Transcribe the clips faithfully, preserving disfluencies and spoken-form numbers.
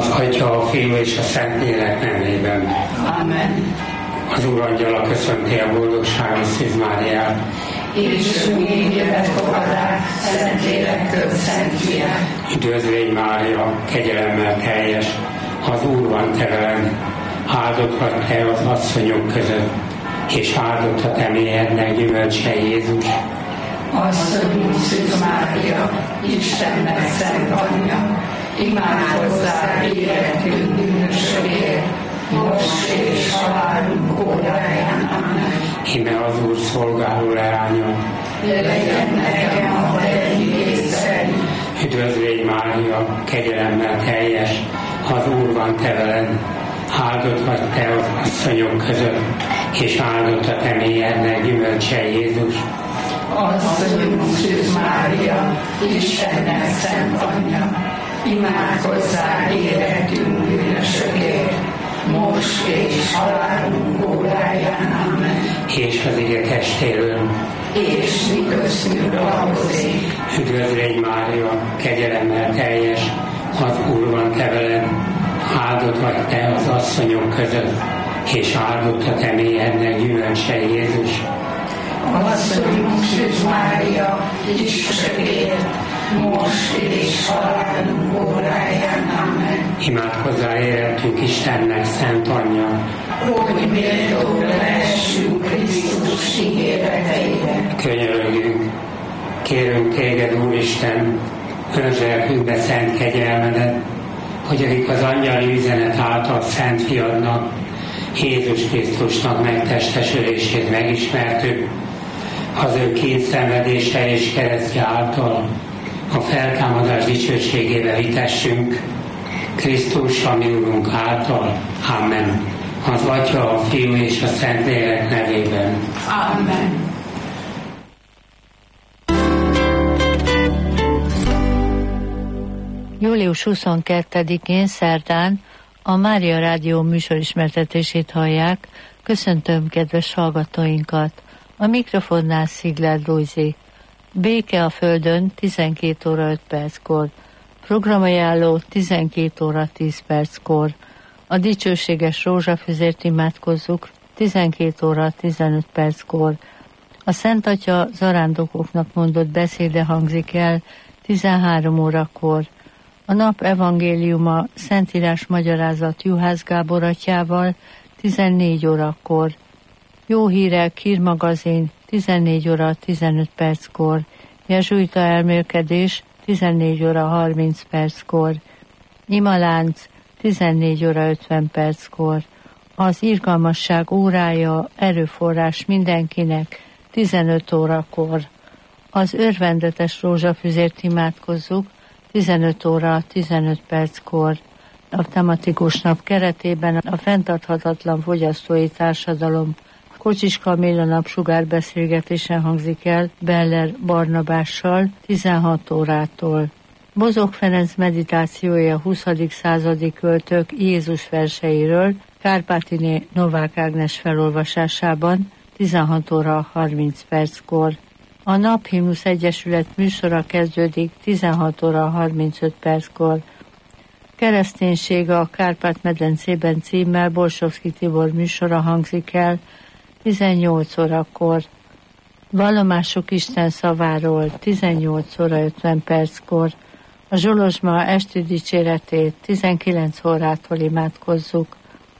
Az Atya, a Fiú és a Szentlélek nevében. Amen. Az Úr angyala köszönti a boldogságos Szűz Máriát. És úgy jövet fogadák, Szentlélektől Szent Fiát. Üdvözlégy Mária, kegyelemmel teljes, az Úr van te veled, áldott vagy te az asszonyok között, és áldott a te méhednek gyümölcse Jézus. Asszonyunk Szűz Mária, Istennek szent anyja, imádkozzál életünk bűnösökért, most és halálunk óráján. Amen. Íme az Úr szolgáló leánya, legyen nekem a te igény. Üdvözlégy Mária, kegyelemmel teljes, az Úr van te veled, áldott vagy te az asszonyok között, és áldott a te méhednek gyümölcse Jézus. Asszonyunk Szűz Mária, Istennek szent anyja, imádkozzál életünk bűnösökért, most és halálunk óráján. Amen. És az ige testéről, és mi köztünk lakozik. Üdvözlégy Mária, kegyelemmel teljes, az Úr van te veled, áldott vagy te az asszonyok között, és áldott a te méhednek gyümölcse Jézus. Asszonyunk Szűz Mária, Istenért, most és halálunk óráján. Amen. Imádkozzál érettünk Istennek szent anyja, Hogy méltó lehessünk Krisztus ígéreteire. könyörögünk, kérünk téged, Úristen, önzselkünk be szent kegyelmedet, hogy akik az angyali üzenet által szent fiadnak, Jézus Krisztusnak megtestesülését megismertük, az ő kényszenvedése és keresztje által a feltámadás dicsőségébe hitessünk, Krisztus, a mi Úrunk által. Amen. Az Atya, a Fiú és a Szentlélek nevében. Amen. július huszonkettedikén szerdán a Mária Rádió műsorismertetését hallják. Köszöntöm kedves hallgatóinkat! A mikrofonnál Szigler Lujzi. Béke a Földön tizenkét óra öt perckor. Programajánló tizenkét óra tíz perckor. A dicsőséges rózsafüzért imádkozzuk tizenkét óra tizenöt perckor. A Szent Atya zarándokoknak mondott beszéde hangzik el tizenhárom órakor. A nap evangéliuma Szentírás magyarázat Juhász Gábor atyával tizennégy órakor. Jó hírek hírmagazin tizennégy óra tizenöt perckor. Jezsuita elmélkedés tizennégy óra harminc perckor. Imalánc tizennégy óra ötven perckor. Az irgalmasság órája erőforrás mindenkinek tizenöt órakor. Az örvendetes rózsafüzért imádkozzuk tizenöt óra tizenöt perckor. A tematikus nap keretében a fenntarthatatlan fogyasztói társadalom Kocsis Kamilla napsugár beszélgetésen hangzik el Beller Barnabással tizenhat órától. Bozók Ferenc meditációja huszadik századi költők Jézus verseiről Kárpátiné Novák Ágnes felolvasásában tizenhat óra harminc perckor. A Naphimnusz Egyesület műsora kezdődik tizenhat óra harmincöt perckor. Kereszténység a Kárpát-medencében címmel Borsovszky Tibor műsora hangzik el tizennyolc órakor. Vallomások Isten szaváról tizennyolc óra ötven perckor. A Zsolozsma esti dicséretét tizenkilenc órától imádkozzuk.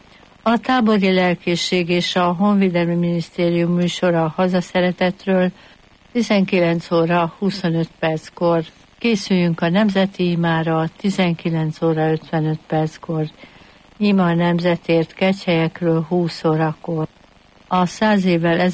A tábori lelkészség és a Honvédelmi Minisztérium műsora a hazaszeretetről tizenkilenc óra huszonöt perckor. Készüljünk a nemzeti imára tizenkilenc óra ötvenöt perckor. Ima a nemzetért Kegyhelyekről húsz órakor. A száz évvel